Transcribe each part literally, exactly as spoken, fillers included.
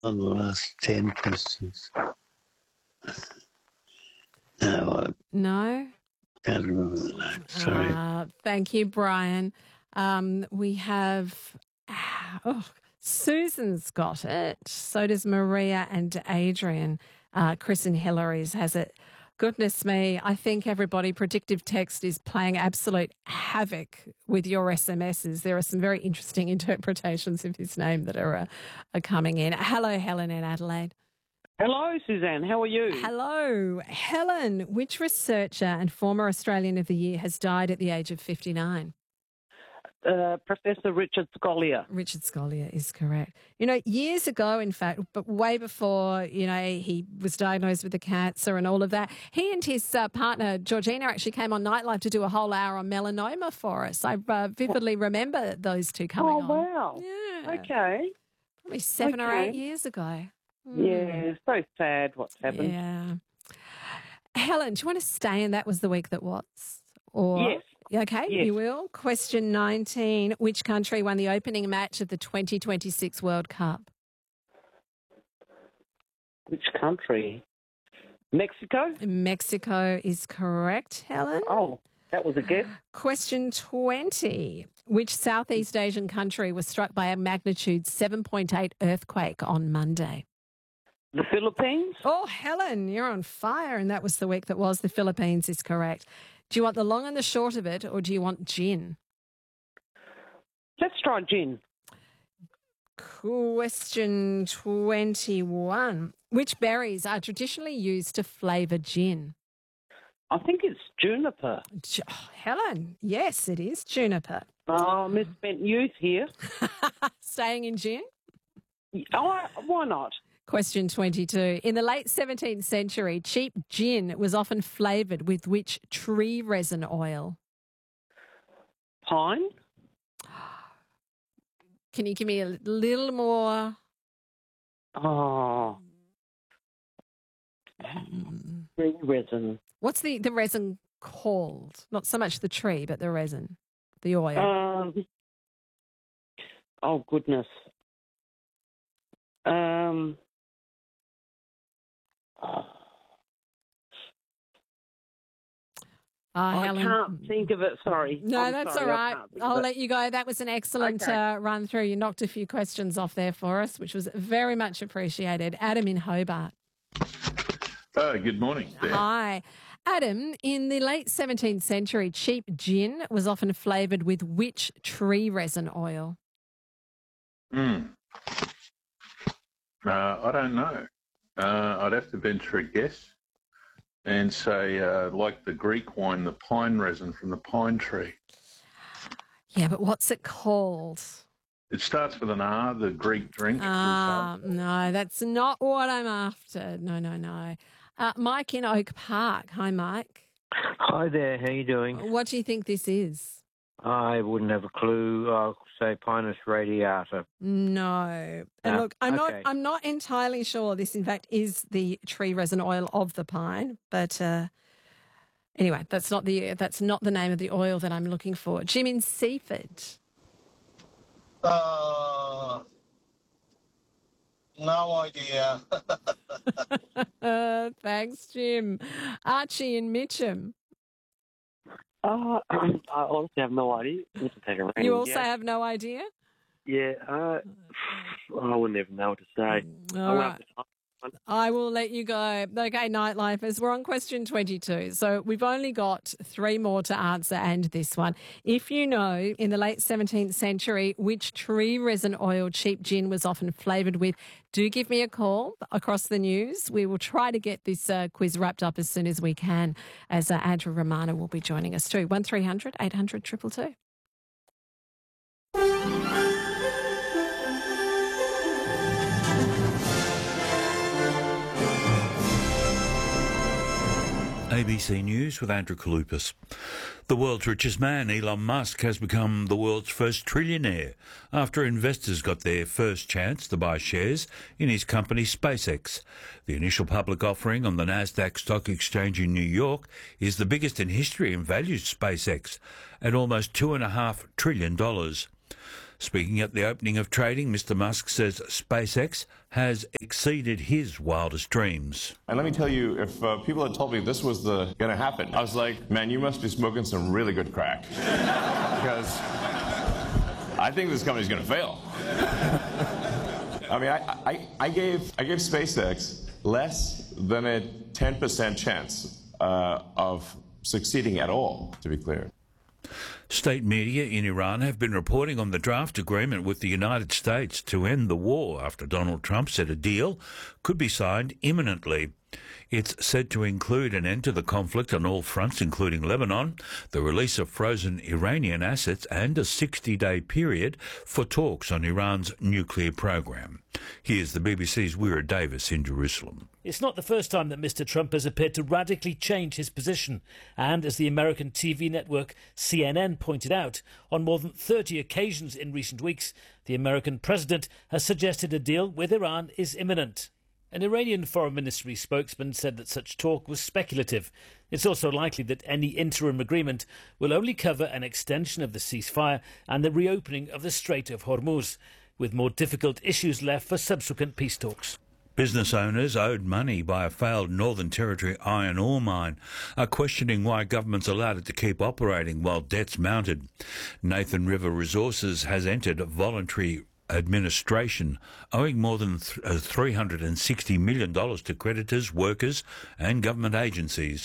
on the last ten questions. No, I No? can't remember the name. Sorry. Uh, thank you, Brian. Um, we have, oh, Susan's got it. So does Maria and Adrian. Uh, Chris and Hillary's has it. Goodness me, I think everybody, predictive text is playing absolute havoc with your S M Ses. There are some very interesting interpretations of his name that are, uh, are coming in. Hello, Helen in Adelaide. Hello, Suzanne. How are you? Hello. Helen, which researcher and former Australian of the Year has died at the age of fifty-nine? Uh, Professor Richard Scolyer. Richard Scolyer is correct. You know, years ago, in fact, but way before, you know, he was diagnosed with the cancer and all of that, he and his uh, partner, Georgina, actually came on Nightlife to do a whole hour on melanoma for us. I uh, vividly remember those two coming oh, on. Oh, wow. Yeah. Okay. Probably seven okay. or eight years ago. Yeah, so sad what's happened. Yeah. Helen, do you want to stay in That Was the Week That Was? Or Yes. Okay, yes. You will. Question nineteen. Which country won the opening match of the twenty twenty-six World Cup? Which country? Mexico? Mexico is correct, Helen. Oh, that was a guess. Question twenty. Which Southeast Asian country was struck by a magnitude seven point eight earthquake on Monday? The Philippines? Oh, Helen, you're on fire, and that was the week that was. The Philippines is correct. Do you want the long and the short of it, or do you want gin? Let's try gin. Question twenty-one. Which berries are traditionally used to flavour gin? I think it's juniper. Oh, Helen, yes, it is juniper. Oh, misspent youth here. Staying in gin? Oh, why not? Question twenty-two. In the late seventeenth century, cheap gin was often flavoured with which tree resin oil? Pine? Can you give me a little more? Oh. Tree resin. What's the, the resin called? Not so much the tree, but the resin, the oil. Um. Oh, goodness. Um. Oh. Uh, I Helen. can't think of it, sorry. No, I'm that's sorry, all right. I'll let you go. That was an excellent Okay. uh, run through. You knocked a few questions off there for us, which was very much appreciated. Adam in Hobart. Oh, good morning. There. Hi. Adam, in the late seventeenth century, cheap gin was often flavoured with which tree resin oil? Mm. Uh, I don't know. Uh, I'd have to venture a guess and say, uh, like the Greek wine, the pine resin from the pine tree. Yeah, but what's it called? It starts with an R, the Greek drink. Ah, no, that's not what I'm after. No, no, no. Uh, Mike in Oak Park. Hi, Mike. Hi there, how you doing? What do you think this is? I wouldn't have a clue. I'll say Pinus radiata. No. And No, look, I'm okay. not I'm not entirely sure this in fact is the tree resin oil of the pine, but uh, anyway, that's not the that's not the name of the oil that I'm looking for. Jim in Seaford. Uh, no idea. uh, thanks, Jim. Archie in Mitcham. Uh, I honestly have no idea. Let's take a You random also guess. have no idea? Yeah, uh, I wouldn't even know what to say. All I'll right. have to type one. I will let you go. Okay, Nightlifers, we're on question twenty-two. So we've only got three more to answer and this one. If you know, in the late seventeenth century, which tree resin oil cheap gin was often flavoured with, do give me a call across the news. We will try to get this uh, quiz wrapped up as soon as we can, as uh, Andrew Romano will be joining us too. one three hundred eight hundred two two two. A B C News with Andrew Kalupas. The world's richest man, Elon Musk, has become the world's first trillionaire after investors got their first chance to buy shares in his company SpaceX. The initial public offering on the Nasdaq Stock Exchange in New York is the biggest in history and values SpaceX at almost two point five trillion dollars. Speaking at the opening of trading, Mister Musk says SpaceX has exceeded his wildest dreams. And let me tell you, if uh, people had told me this was the going to happen, I was like, man, you must be smoking some really good crack. Because I think this company's going to fail. I mean, I, I, I, gave, I gave SpaceX less than a ten percent chance uh, of succeeding at all, to be clear. State media in Iran have been reporting on the draft agreement with the United States to end the war after Donald Trump said a deal could be signed imminently. It's said to include an end to the conflict on all fronts, including Lebanon, the release of frozen Iranian assets, and a sixty-day period for talks on Iran's nuclear program. Here's the B B C's Wira Davis in Jerusalem. It's not the first time that Mister Trump has appeared to radically change his position. And as the American T V network C N N pointed out, on more than thirty occasions in recent weeks, the American president has suggested a deal with Iran is imminent. An Iranian foreign ministry spokesman said that such talk was speculative. It's also likely that any interim agreement will only cover an extension of the ceasefire and the reopening of the Strait of Hormuz, with more difficult issues left for subsequent peace talks. Business owners owed money by a failed Northern Territory iron ore mine are questioning why governments allowed it to keep operating while debts mounted. Nathan River Resources has entered voluntary administration, owing more than three hundred sixty million dollars to creditors, workers and government agencies.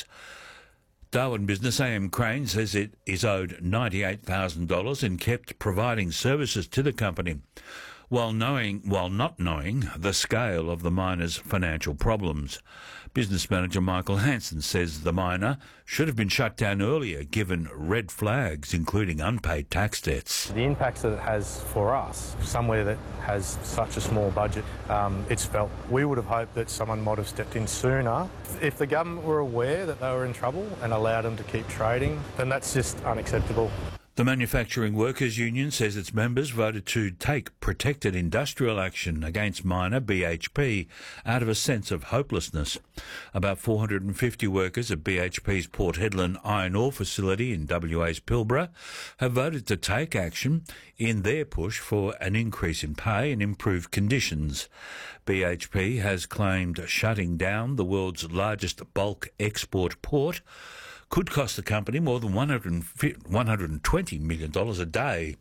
Darwin business A M Crane says it is owed ninety-eight thousand dollars and kept providing services to the company, while knowing, while not knowing the scale of the miner's financial problems. Business manager Michael Hansen says the miner should have been shut down earlier, given red flags, including unpaid tax debts. The impacts that it has for us, somewhere that has such a small budget, um, it's felt. We would have hoped that someone might have stepped in sooner. If the government were aware that they were in trouble and allowed them to keep trading, then that's just unacceptable. The Manufacturing Workers Union says its members voted to take protected industrial action against miner B H P out of a sense of hopelessness. About four hundred fifty workers at B H P's Port Hedland iron ore facility in W A's Pilbara have voted to take action in their push for an increase in pay and improved conditions. B H P has claimed shutting down the world's largest bulk export port could cost the company more than one hundred twenty million dollars a day.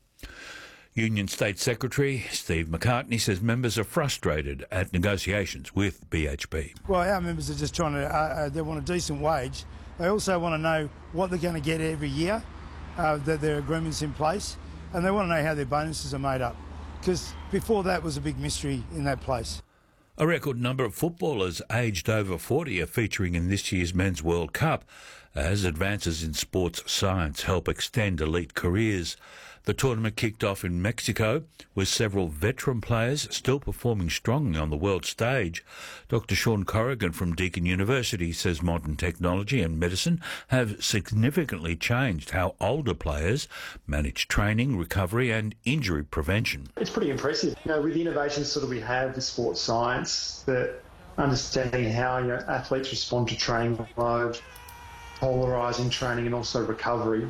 Union State Secretary Steve McCartney says members are frustrated at negotiations with B H P. Well, our members are just trying to, uh, uh, they want a decent wage. They also want to know what they're going to get every year, uh, that their agreement's in place, and they want to know how their bonuses are made up, because before that was a big mystery in that place. A record number of footballers aged over forty are featuring in this year's Men's World Cup as advances in sports science help extend elite careers. The tournament kicked off in Mexico with several veteran players still performing strongly on the world stage. Doctor Sean Corrigan from Deakin University says modern technology and medicine have significantly changed how older players manage training, recovery and injury prevention. It's pretty impressive. You know, with the innovations sort of we have with sports science, that understanding how you know, athletes respond to training load, polarising training and also recovery,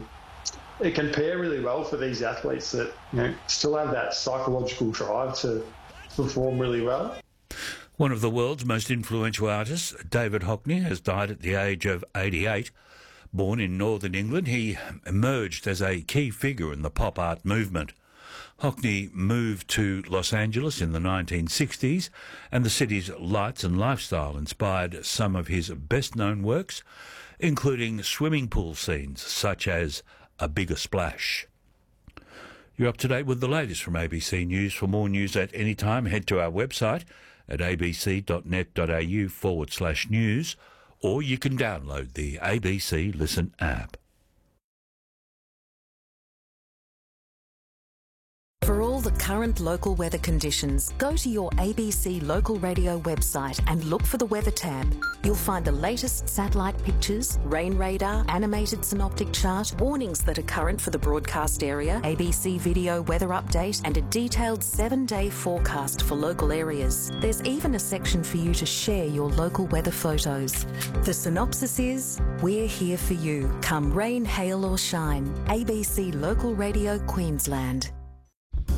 it can pair really well for these athletes that you know still have that psychological drive to perform really well. One of the world's most influential artists, David Hockney, has died at the age of eighty-eight. Born in northern England, he emerged as a key figure in the pop art movement. Hockney moved to Los Angeles in the nineteen sixties, and the city's lights and lifestyle inspired some of his best-known works, including swimming pool scenes such as A Bigger Splash. You're up to date with the latest from A B C News. For more news at any time, head to our website at abc.net.au forward slash news, or you can download the A B C Listen app. For all the current local weather conditions, go to your A B C local radio website and look for the weather tab. You'll find the latest satellite pictures, rain radar, animated synoptic chart, warnings that are current for the broadcast area, A B C video weather update, and a detailed seven-day forecast for local areas. There's even a section for you to share your local weather photos. The synopsis is, we're here for you, come rain, hail or shine. A B C Local Radio Queensland.